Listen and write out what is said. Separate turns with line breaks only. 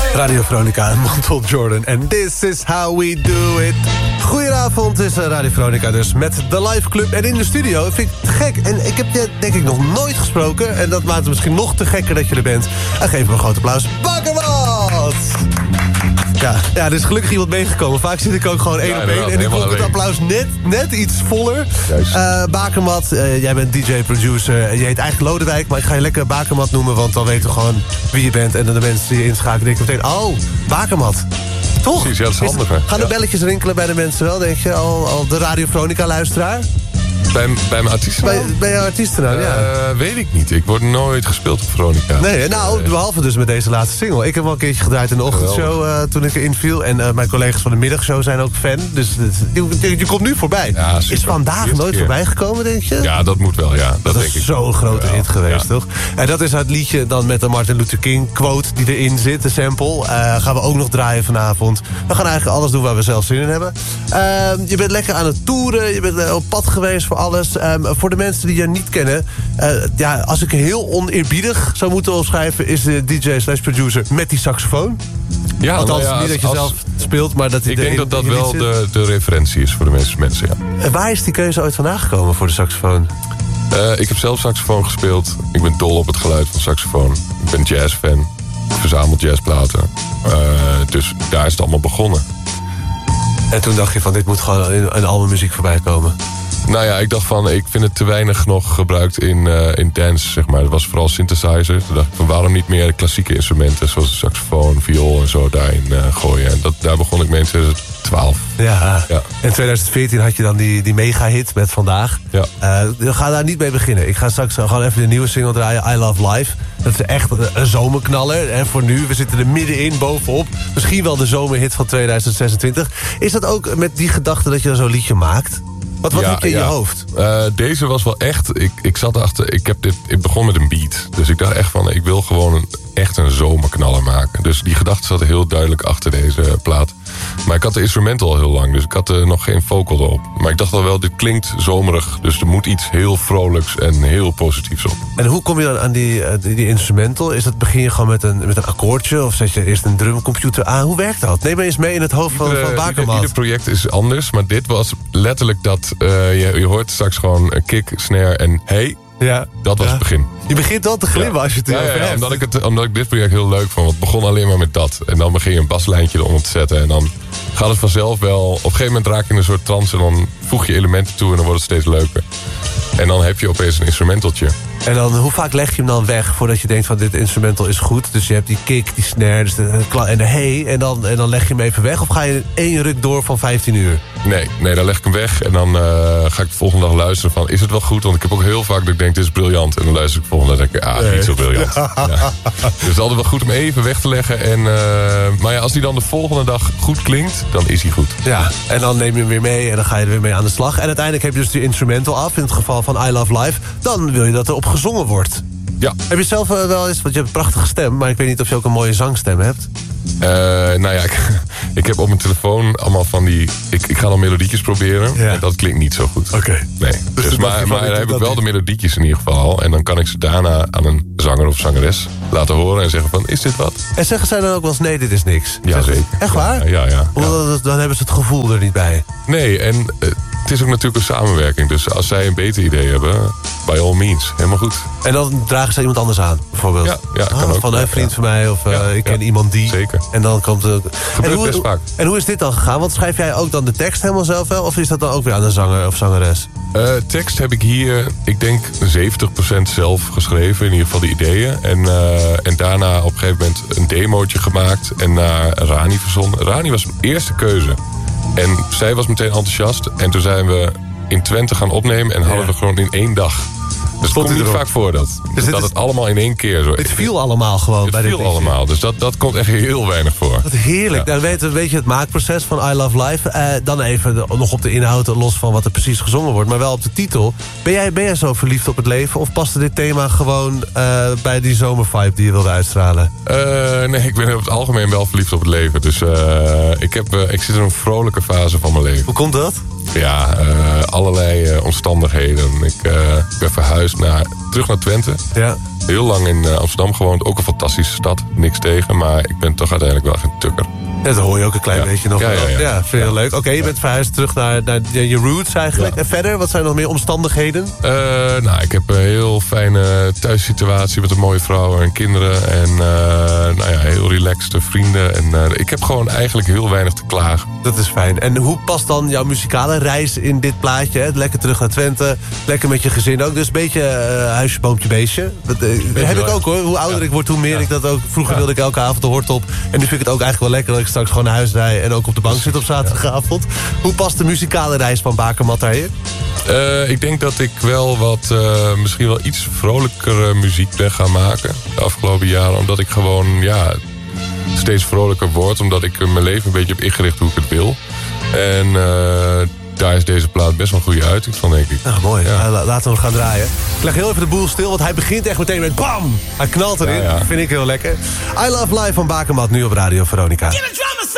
Radio Veronica en Montel Jordan. En this is how we do it. Goedenavond, het is Radio Veronica dus met de live club. En in de studio, dat vind ik te gek. En ik heb je denk ik nog nooit gesproken. En dat maakt het misschien nog te gekker dat je er bent. En geef me een groot applaus. Bakermat! Ja, er is gelukkig iemand meegekomen. Vaak zit ik ook gewoon één op één. En ik vond het applaus net iets voller. Bakermat, jij bent DJ-producer. Je heet eigenlijk Lodewijk, maar ik ga je lekker Bakermat noemen. Want dan weten we gewoon wie je bent. En dan de mensen die je inschakelen denken meteen... Oh, Bakermat. Toch?
Precies, ja, dat is handiger.
Gaan de belletjes rinkelen bij de mensen wel, denk je? Al de Radio Veronica-luisteraar?
Bij mijn artiestennaam?
Bij jouw artiestennaam, ja.
Weet ik niet. Ik word nooit gespeeld op Veronica.
Nee, behalve dus met deze laatste single. Ik heb wel een keertje gedraaid in de ochtendshow toen ik erin viel. En mijn collega's van de middagshow zijn ook fan. Dus je komt nu voorbij. Ja, is vandaag nooit voorbij gekomen, denk je?
Ja, dat moet wel, ja. Dat denk ik.
is zo'n grote hit geweest, toch? En dat is het liedje dan met de Martin Luther King quote die erin zit, de sample. Gaan we ook nog draaien vanavond. We gaan eigenlijk alles doen waar we zelf zin in hebben. Je bent lekker aan het toeren. Je bent op pad geweest voor alles. Voor de mensen die je niet kennen... als ik heel oneerbiedig zou moeten omschrijven... is de DJ/producer met die saxofoon.
Ja,
althans, niet dat je zelf speelt, maar dat hij...
Ik denk dat wel de referentie is voor de meeste mensen, ja.
En waar is die keuze ooit vandaan gekomen voor de saxofoon?
Ik heb zelf saxofoon gespeeld. Ik ben dol op het geluid van saxofoon. Ik ben jazzfan. Ik verzamel jazzplaten. Dus daar is het allemaal begonnen.
En toen dacht je van, dit moet gewoon in albummuziek voorbij komen?
Nou ja, ik dacht van, ik vind het te weinig nog gebruikt in dance, zeg maar. Het was vooral synthesizer. Toen dacht ik van, waarom niet meer klassieke instrumenten... zoals de saxofoon, viool en zo daarin gooien. En daar begon ik mee in 2012.
Ja. In 2014 had je dan die mega-hit met Vandaag.
Ja.
Ga daar niet mee beginnen. Ik ga straks gewoon even de nieuwe single draaien, I Love Life. Dat is echt een zomerknaller. En voor nu, we zitten er middenin, bovenop. Misschien wel de zomerhit van 2026. Is dat ook met die gedachte dat je zo'n liedje maakt? Wat heb je in je hoofd?
Deze was wel echt... Ik zat erachter... Ik begon met een beat. Dus ik dacht echt van... Ik wil gewoon echt een zomerknaller maken. Dus die gedachte zat heel duidelijk achter deze plaat. Maar ik had de instrumental al heel lang. Dus ik had er nog geen vocal erop. Maar ik dacht al wel, dit klinkt zomerig. Dus er moet iets heel vrolijks en heel positiefs op.
En hoe kom je dan aan die instrumental? Begin je gewoon met een akkoordje? Of zet je eerst een drumcomputer aan? Hoe werkt dat? Neem me eens mee in het hoofd van Bakermat.
Ieder project is anders. Maar dit was letterlijk dat... je hoort straks gewoon een kick, snare en hey... Ja, dat was het begin.
Je begint al te glimmen als je het erover hebt.
Omdat ik dit project heel leuk vond. Want het begon alleen maar met dat. En dan begin je een baslijntje eronder te zetten. En dan gaat het vanzelf wel... Op een gegeven moment raak je in een soort trance... en dan voeg je elementen toe en dan wordt het steeds leuker. En dan heb je opeens een instrumentaltje.
En dan, hoe vaak leg je hem dan weg voordat je denkt van dit instrumental is goed? Dus je hebt die kick, die snare en de hey en dan leg je hem even weg? Of ga je in één ruk door van 15 uur?
Nee, dan leg ik hem weg en dan ga ik de volgende dag luisteren van... is het wel goed? Want ik heb ook heel vaak dat ik denk, dit is briljant. En dan luister ik de volgende dag en denk ik, niet zo briljant. Ja. Dus het is altijd wel goed om even weg te leggen. En, maar ja, als die dan de volgende dag goed klinkt, dan is hij goed. Ja,
en dan neem je hem weer mee en dan ga je er weer mee aan de slag. En uiteindelijk heb je dus die instrumental af. In het geval van I Love Life. Dan wil je dat er op gezongen wordt.
Ja.
Heb je zelf wel eens, want je hebt een prachtige stem... maar ik weet niet of je ook een mooie zangstem hebt.
Ik heb op mijn telefoon allemaal van die... Ik ga dan melodietjes proberen. Ja. En dat klinkt niet zo goed.
Oké.
Nee. Dus maar dan heb ik wel de melodietjes in ieder geval al. En dan kan ik ze daarna aan een zanger of zangeres laten horen... en zeggen van, is dit wat?
En zeggen zij dan ook wel eens, nee, dit is niks?
Ja, zeker.
Echt waar?
Ja.
Dan hebben ze het gevoel er niet bij.
Nee, en het is ook natuurlijk een samenwerking. Dus als zij een beter idee hebben, by all means. Helemaal goed.
En dan dragen ze iemand anders aan, bijvoorbeeld?
Ja, kan ook.
Van een vriend van mij of ik ken iemand die.
Zeker.
En dan komt het...
Gebeurt best vaak.
En hoe is dit dan gegaan? Want schrijf jij ook dan de tekst helemaal zelf wel? Of is dat dan ook weer aan de zanger of zangeres?
Tekst heb ik hier, ik denk 70% zelf geschreven. In ieder geval de ideeën. En daarna op een gegeven moment een demootje gemaakt. En naar Rani verzonden. Rani was mijn eerste keuze. En zij was meteen enthousiast. En toen zijn we in Twente gaan opnemen. En hadden we gewoon in 1 dag. Dus het komt niet vaak voor dat het allemaal in één keer zo is.
Het viel allemaal gewoon bij dit. Het viel
allemaal, dus dat komt echt heel weinig voor.
Wat heerlijk. Ja. Nou, weet je het maakproces van I Love Life. Dan even nog op de inhoud, los van wat er precies gezongen wordt. Maar wel op de titel. Ben jij zo verliefd op het leven? Of paste dit thema gewoon bij die zomervibe die je wilde uitstralen?
Nee, ik ben op het algemeen wel verliefd op het leven. Dus ik zit in een vrolijke fase van mijn leven.
Hoe komt dat?
Ja, allerlei omstandigheden. Ik ben verhuisd terug naar Twente.
Ja.
Heel lang in Amsterdam gewoond. Ook een fantastische stad. Niks tegen, maar ik ben toch uiteindelijk wel geen tukker.
Ja, dat hoor je ook een klein beetje nog.
Ja,
vind je heel leuk. Oké, je bent verhuisd terug naar je roots eigenlijk. Ja. En verder, wat zijn nog meer omstandigheden?
Ik heb een heel fijne thuissituatie met een mooie vrouw en kinderen. En heel relaxed vrienden. En ik heb gewoon eigenlijk heel weinig te klagen.
Dat is fijn. En hoe past dan jouw muzikale reis in dit plaatje? Hè? Lekker terug naar Twente, lekker met je gezin ook. Dus een beetje huisje, boompje, beestje. Dat heb ik ook hoor. Hoe ouder ik word, hoe meer ik dat ook... Vroeger wilde ik elke avond de hort op. En nu vind ik het ook eigenlijk wel lekker dat ik straks gewoon naar huis rijd... en ook op de bank zit op zaterdagavond. Hoe past de muzikale reis van Bakermat daarin?
Ik denk dat ik wel misschien wel iets vrolijker muziek ben gaan maken de afgelopen jaren. Omdat ik gewoon steeds vrolijker word. Omdat ik mijn leven een beetje heb ingericht hoe ik het wil. En daar is deze plaat best wel een goede uiting van, denk ik.
Nou, mooi. Ja. Laten we hem gaan draaien. Ik leg heel even de boel stil, want hij begint echt meteen met BAM! Hij knalt erin. Ja. Vind ik heel lekker. I Love Life van Bakermat, nu op Radio Veronica.